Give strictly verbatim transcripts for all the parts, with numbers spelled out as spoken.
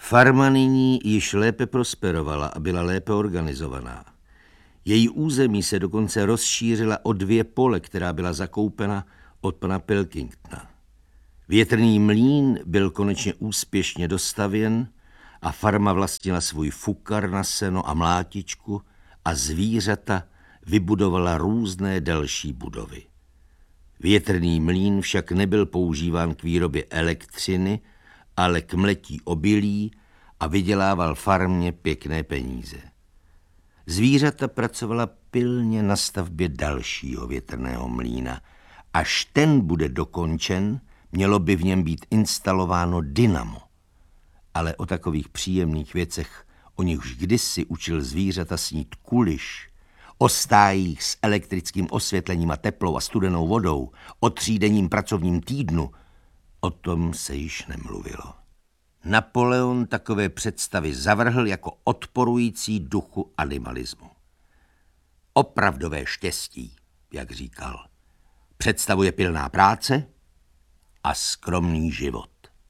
Farma nyní již lépe prosperovala a byla lépe organizovaná. Její území se dokonce rozšířila o dvě pole, která byla zakoupena od pana Pilkingtona. Větrný mlýn byl konečně úspěšně dostavěn a farma vlastnila svůj fukar na seno a mlátičku a zvířata vybudovala různé další budovy. Větrný mlýn však nebyl používán k výrobě elektřiny, ale k mletí obilí a vydělával farmě pěkné peníze. Zvířata pracovala pilně na stavbě dalšího větrného mlýna. Až ten bude dokončen, mělo by v něm být instalováno dynamo. Ale o takových příjemných věcech, o nichž kdysi učil zvířata snít Kuliš, o stájích s elektrickým osvětlením a teplou a studenou vodou, o třídenním pracovním týdnu, o tom se již nemluvilo. Napoleon takové představy zavrhl jako odporující duchu animalismu. Opravdové štěstí, jak říkal, představuje pilná práce a skromný život.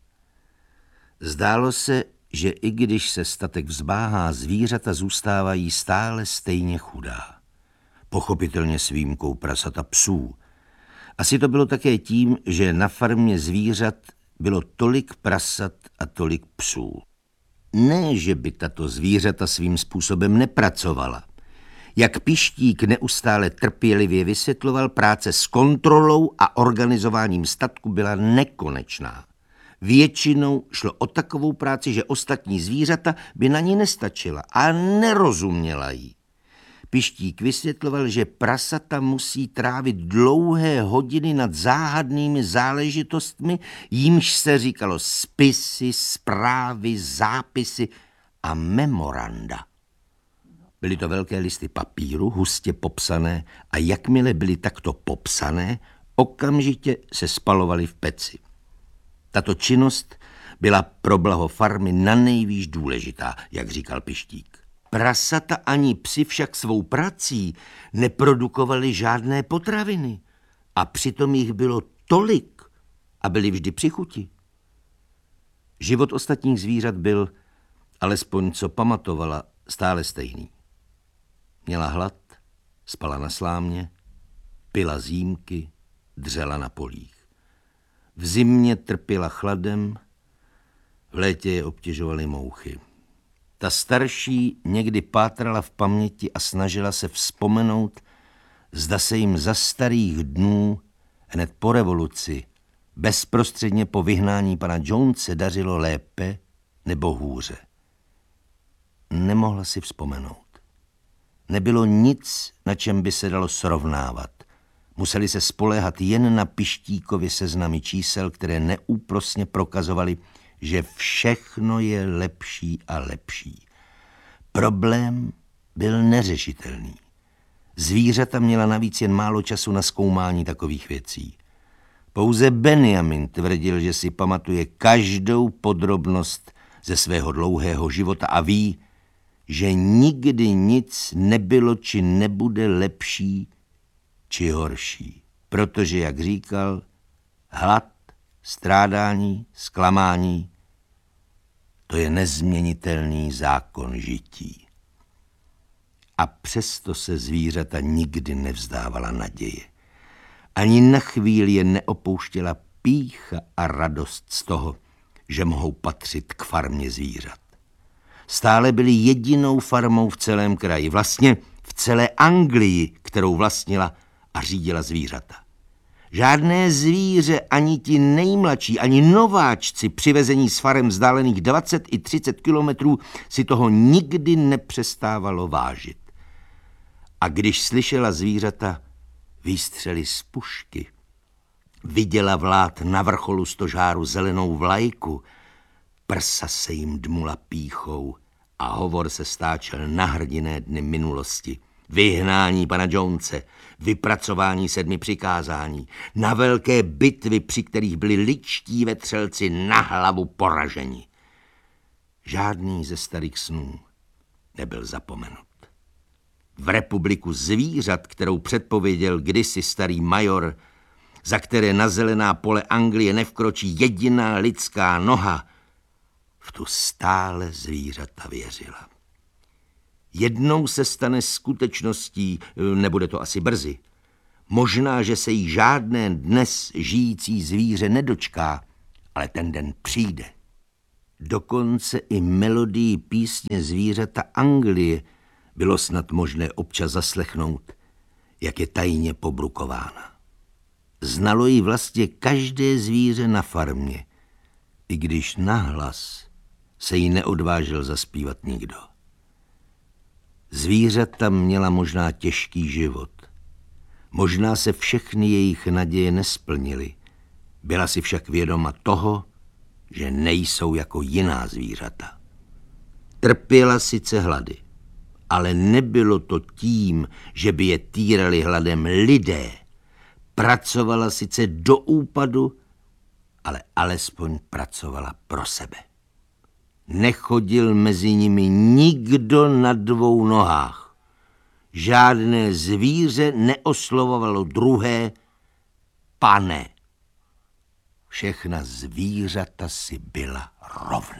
Zdálo se, že i když se statek vzbáhá, zvířata zůstávají stále stejně chudá. Pochopitelně s výjimkou prasata psů. Asi to bylo také tím, že na farmě zvířat bylo tolik prasat a tolik psů. Ne, že by tato zvířata svým způsobem nepracovala. Jak Pištík neustále trpělivě vysvětloval, práce s kontrolou a organizováním statku byla nekonečná. Většinou šlo o takovou práci, že ostatní zvířata by na ní nestačila a nerozuměla jí. Pištík vysvětloval, že prasata musí trávit dlouhé hodiny nad záhadnými záležitostmi, jímž se říkalo spisy, zprávy, zápisy a memoranda. Byly to velké listy papíru, hustě popsané, a jakmile byly takto popsané, okamžitě se spalovaly v peci. Tato činnost byla pro blaho farmy nanejvýš důležitá, jak říkal Pištík. Prasata ani psi však svou prací neprodukovali žádné potraviny a přitom jich bylo tolik a byli vždy při chuti. Život ostatních zvířat byl, alespoň co pamatovala, stále stejný. Měla hlad, spala na slámě, pila z jímky, dřela na polích. V zimě trpěla chladem, v létě je obtěžovaly mouchy. Ta starší někdy pátrala v paměti a snažila se vzpomenout, zda se jim za starých dnů, hned po revoluci, bezprostředně po vyhnání pana Jonese dařilo lépe nebo hůře. Nemohla si vzpomenout. Nebylo nic, na čem by se dalo srovnávat. Museli se spoléhat jen na Pištíkovy seznamy čísel, které neúprosně prokazovaly, že všechno je lepší a lepší. Problém byl neřešitelný. Zvířata měla navíc jen málo času na zkoumání takových věcí. Pouze Benjamin tvrdil, že si pamatuje každou podrobnost ze svého dlouhého života a ví, že nikdy nic nebylo či nebude lepší či horší. Protože, jak říkal, hlad, strádání, zklamání, to je nezměnitelný zákon žití. A přesto se zvířata nikdy nevzdávala naděje. Ani na chvíli je neopouštěla pýcha a radost z toho, že mohou patřit k farmě zvířat. Stále byli jedinou farmou v celém kraji, vlastně v celé Anglii, kterou vlastnila a řídila zvířata. Žádné zvíře, ani ti nejmladší, ani nováčci přivezení z farem vzdálených dvacet i třicet kilometrů si toho nikdy nepřestávalo vážit. A když slyšela zvířata výstřely z pušky, viděla vlád na vrcholu stožáru zelenou vlajku, prsa se jim dmula pýchou a hovor se stáčel na hrdinné dny minulosti. Vyhnání pana Jonese, vypracování sedmi přikázání, na velké bitvy, při kterých byli ličtí vetřelci na hlavu poraženi. Žádný ze starých snů nebyl zapomenut. V republiku zvířat, kterou předpověděl kdysi starý major, za které na zelená pole Anglie nevkročí jediná lidská noha, v tu stále zvířata věřila. Jednou se stane skutečností, nebude to asi brzy. Možná, že se jí žádné dnes žijící zvíře nedočká, ale ten den přijde. Dokonce i melodii písně Zvířata Anglie bylo snad možné občas zaslechnout, jak je tajně pobrukována. Znalo ji vlastně každé zvíře na farmě, i když nahlas se jí neodvážil zaspívat nikdo. Zvířata měla možná těžký život. Možná se všechny jejich naděje nesplnily. Byla si však vědoma toho, že nejsou jako jiná zvířata. Trpěla sice hlady, ale nebylo to tím, že by je týrali hladem lidé. Pracovala sice do úpadu, ale alespoň pracovala pro sebe. Nechodil mezi nimi nikdo na dvou nohách. Žádné zvíře neoslovovalo druhé pane. Všechna zvířata si byla rovna.